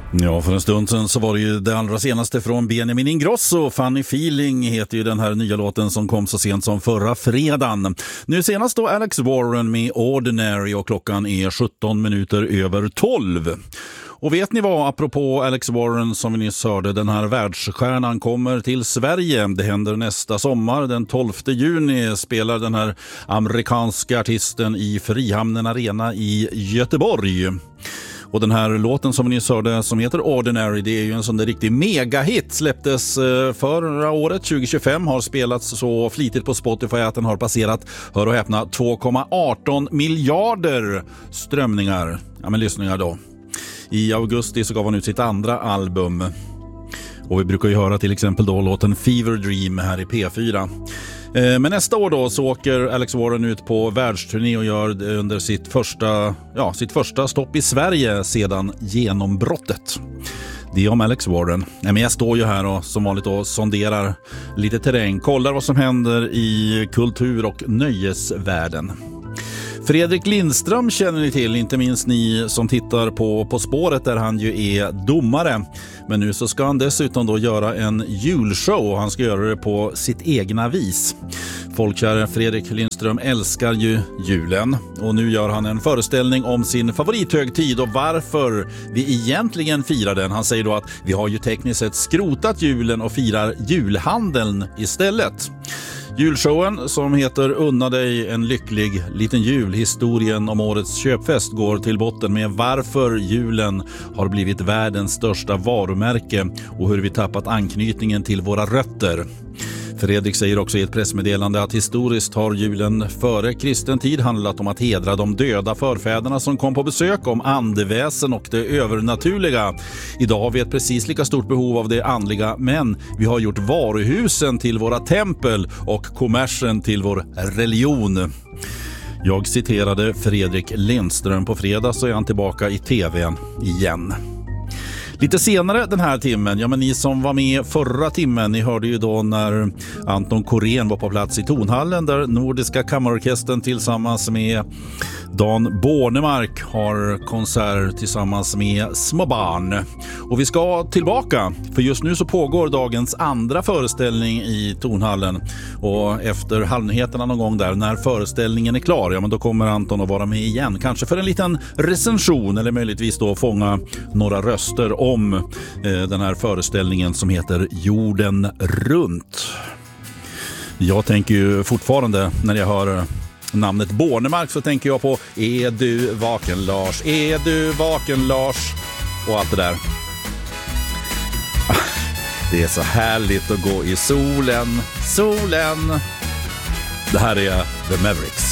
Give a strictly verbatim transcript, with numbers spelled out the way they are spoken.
Ja, för en stund sedan så var det ju det allra senaste från Benjamin Ingrosso. Funny Feeling heter ju den här nya låten som kom så sent som förra fredagen. Nu senast då Alex Warren med Ordinary och klockan är sjutton minuter över tolv. Och vet ni vad, apropå Alex Warren som vi nyss hörde, den här världsstjärnan kommer till Sverige. Det händer nästa sommar, den tolfte juni spelar den här amerikanska artisten i Frihamnen Arena i Göteborg. Och den här låten som vi nyss hörde som heter Ordinary, det är ju en sån där riktig megahit. Släpptes förra året, tjugo tjugofem, har spelats så flitigt på Spotify att den har passerat, hör och häpna, två komma arton miljarder strömningar. Ja, men lyssningar då. I augusti så gav han ut sitt andra album. Och vi brukar ju höra till exempel då låten Fever Dream här i P fyra. Men nästa år då så åker Alex Warren ut på världsturné och gör det under sitt första, ja, sitt första stopp i Sverige sedan genombrottet. Det är om Alex Warren. Nej, men jag står ju här och som vanligt och sonderar lite terräng, kollar vad som händer i kultur- och nöjesvärlden. Fredrik Lindström känner ni till, inte minst ni som tittar på På spåret där han ju är domare. Men nu så ska han dessutom då göra en julshow och han ska göra det på sitt egna vis. Folkkära Fredrik Lindström älskar ju julen och nu gör han en föreställning om sin favorithögtid och varför vi egentligen firar den. Han säger då att vi har ju tekniskt sett skrotat julen och firar julhandeln istället. Julshowen som heter Unna dig en lycklig liten jul, historien om årets köpfest, går till botten med varför julen har blivit världens största varumärke och hur vi tappat anknytningen till våra rötter. Fredrik säger också i ett pressmeddelande att historiskt har julen före kristen tid handlat om att hedra de döda förfäderna som kom på besök, om andeväsen och det övernaturliga. Idag har vi ett precis lika stort behov av det andliga, men vi har gjort varuhusen till våra tempel och kommersen till vår religion. Jag citerade Fredrik Lindström på fredag, så är han tillbaka i tv igen. Lite senare den här timmen, ja men ni som var med förra timmen, ni hörde ju då när Anton Korén var på plats i Tonhallen där Nordiska kammarorkestern tillsammans med Dan Bornemark har konsert tillsammans med små barn. Och vi ska tillbaka, för just nu så pågår dagens andra föreställning i Tonhallen. Och efter halvnyheterna någon gång där, när föreställningen är klar, ja men då kommer Anton att vara med igen. Kanske för en liten recension eller möjligtvis då fånga några röster om eh, den här föreställningen som heter Jorden runt. Jag tänker ju fortfarande när jag hör namnet Bornemark så tänker jag på Är du vaken Lars? Är du vaken Lars? Och allt det där. Det är så härligt att gå i solen. Solen. Det här är The Mavericks.